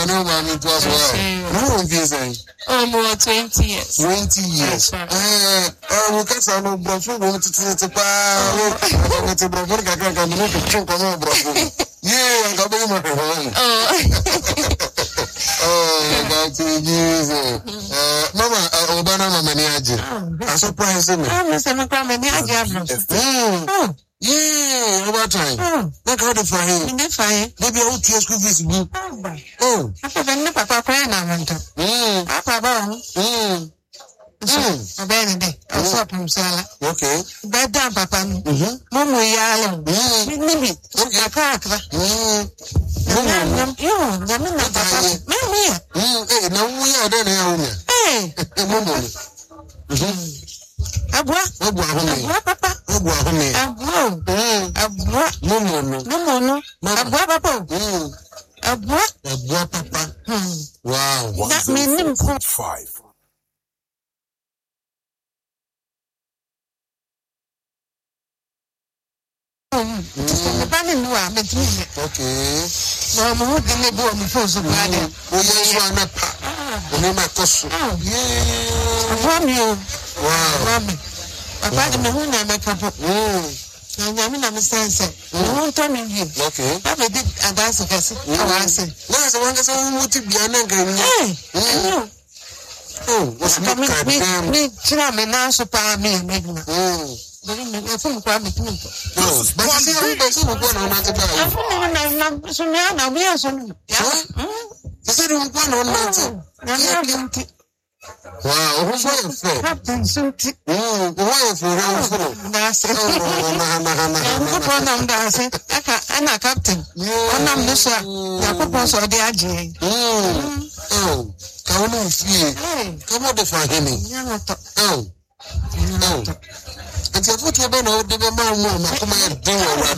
I know mommy it was well. How long is it? More 20 years. 20 years. We can't say no brother. We want to see the power. We want to brother. We can't go to church. Come on, brother. Yeah, I'm going to my home. Oh, God, Jesus. Mama, Obana, Mama, Niaji. I'm surprised me. I'm Mr. Niaji. Oh. Yeah, over time. Look how the fire. In the fire. Maybe I would tear school fees. Oh. After the papa crying, I went to. Papa, a better day. I'll stop him, Sala. Okay. Bed down, Papa. Mom, we are. Maybe. Okay, Papa. Hey, now we are there. Hey, Abwa, Papa. Abwa, Papa. Wow. That means 5. Okay. No, I'm not going to go on the first of Friday. Oh, yes, you are not. Wow. Papa, the moon, I make up. I mean, I'm a sense. I won't tell me. Okay. Papa did a dance of us. I say, that's the one that's all to be an hey, oh, what's the matter? Me, China, me now, so power me, and maybe. But in the phone, but I think I'm going on at the bar. So now we are some. You said you want on wow, who's your Captain Suit? That's it. I'm a captain. I'm the sir. The purpose of the AJ. Oh, come on, see. Come on, the oh. And so what you don't know, the man, come here, do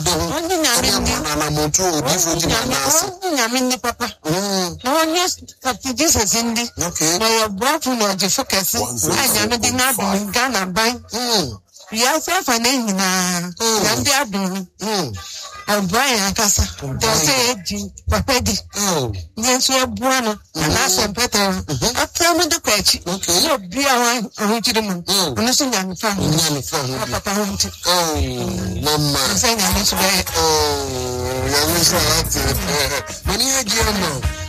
I'm Papa. No, yes, Captain Jesus in the okay. No, you're brought to know the focus. I never did not do in Ghana by. Yes, I find it in a doing. And Brian Cassa, don't say, Papa. Yes, you're born, and that's a better. I tell me the patch. Okay, you'll be around. I want you to know. Listen, I'm family. Papa, oh, Mama, saying I need to be. Oh, I wish I had to. When you had your mouth.